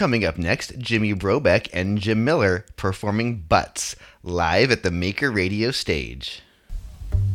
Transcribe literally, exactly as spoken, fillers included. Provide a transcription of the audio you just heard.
Coming up next, Jimmy Brobeck and Jim Miller performing Butts, live at the Maker Radio stage.